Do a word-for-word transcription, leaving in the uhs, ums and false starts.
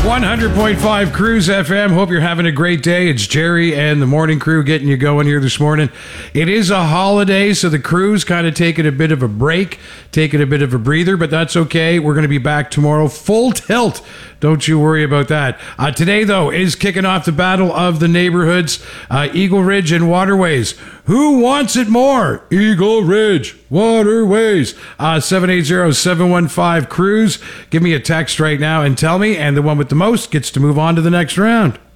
one hundred point five Cruise F M. Hope you're having a great day. It's Jerry and the morning crew getting you going here this morning. It is a holiday, so the crew's kind of taking a bit of a break, taking a bit of a breather, but that's okay. We're going to be back tomorrow full tilt. Don't you worry about that. Uh, today, though, is kicking off the Battle of the Neighborhoods, uh, Eagle Ridge and Waterways. Who wants it more? Eagle Ridge, Waterways. Uh, seven eight zero, seven one five, cruise. Give me a text right now and tell me, and the one with the most gets to move on to the next round.